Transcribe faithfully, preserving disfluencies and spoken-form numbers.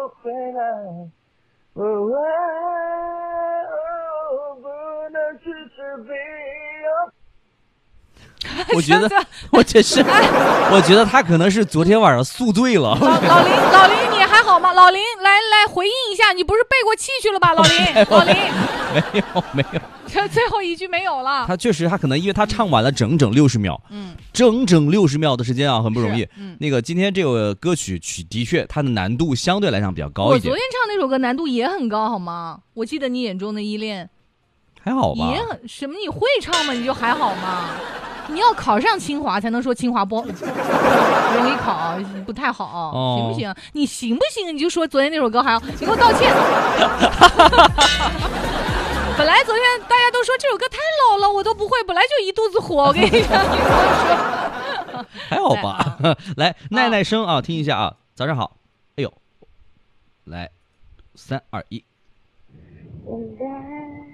回来。我爱，哦，不能只是必要。 我觉得，我确实，我觉得他可能是昨天晚上宿醉了。 老老林，老林，你还好吗？老林，来来回应一下，你不是背过气去了吧？老林，老林， 没有没有， 这最后一句没有了。 他确实，他可能因为他唱完了整整六十秒，嗯，整整六十秒的时间啊，很不容易。嗯，那个今天这个歌曲曲的确它的难度相对来讲比较高一点。 我昨天唱那首歌难度也很高，好吗？我记得你眼中的依恋， 还好吧？ 也很什么？你会唱吗？你就还好吗？你要考上清华才能说清华不容易考，不太好，哦、行不行？你行不行？你就说昨天那首歌还好，你给我道歉。本来昨天大家都说这首歌太老了，我都不会，本来就一肚子火。我跟你讲， 还好吧？来，啊、奈奈声啊，听一下啊。早上好，哎呦，来，三二一。